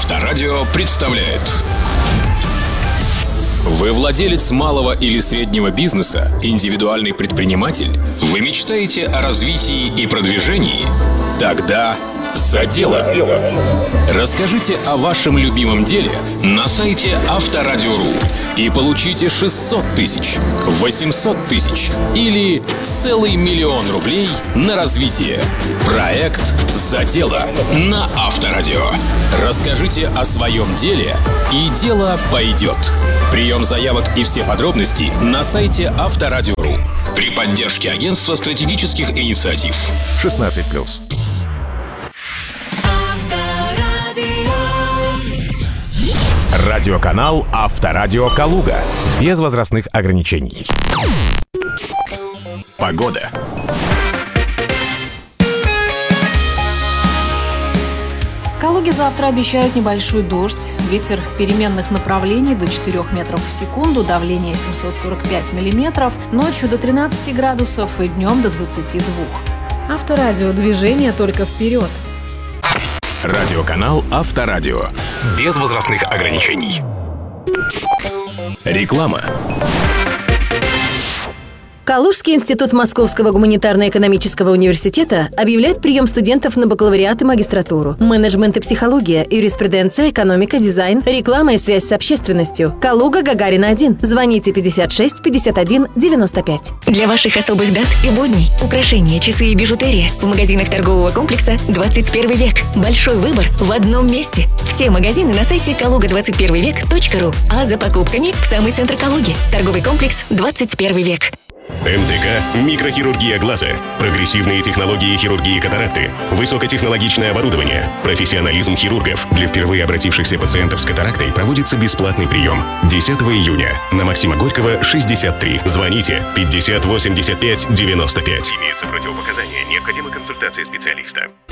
Авторадио представляет. Вы владелец малого или среднего бизнеса, индивидуальный предприниматель? Вы мечтаете о развитии и продвижении? Тогда за дело! Расскажите о вашем любимом деле на сайте Авторадио.ру и получите 600 тысяч, 800 тысяч или целый 1 000 000 рублей на развитие. Проект «За дело» на Авторадио. Расскажите о своем деле, и дело пойдет. Прием заявок и все подробности на сайте Авторадио.ру при поддержке Агентства стратегических инициатив. 16+. Радиоканал Авторадио Калуга. Без возрастных ограничений. Погода. В Калуге завтра обещают небольшой дождь. Ветер переменных направлений до 4 метров в секунду, давление 745 миллиметров, ночью до 13 градусов и днем до 22. Авторадио. Движение только вперед. Радиоканал Авторадио. Без возрастных ограничений. Реклама. Калужский институт Московского гуманитарно-экономического университета объявляет прием студентов на бакалавриат и магистратуру. Менеджмент и психология, юриспруденция, экономика, дизайн, реклама и связь с общественностью. Калуга, Гагарина 1. Звоните 56 51 95. Для ваших особых дат и будней украшения, часы и бижутерия в магазинах торгового комплекса «21 век». Большой выбор в одном месте. Все магазины на сайте kaluga21vek.ru. А за покупками в самый центр Калуги. Торговый комплекс «21 век». МТК «Микрохирургия глаза». Прогрессивные технологии хирургии катаракты. Высокотехнологичное оборудование. Профессионализм хирургов. Для впервые обратившихся пациентов с катарактой проводится бесплатный прием. 10 июня на Максима Горького, 63. Звоните 50 85 95. Имеются противопоказания. Необходима консультация специалиста.